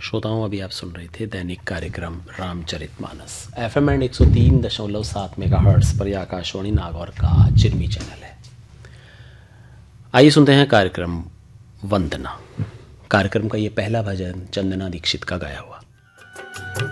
श्रोताओं, अभी आप सुन रहे थे दैनिक कार्यक्रम रामचरितमानस। FM एंड 103.7 मेगाहर्ट्ज पर यह आकाशवाणी नागौर का चिरमी चैनल है। आइए सुनते हैं कार्यक्रम वंदना। कार्यक्रम का ये पहला भजन चंदना दीक्षित का गाया हुआ।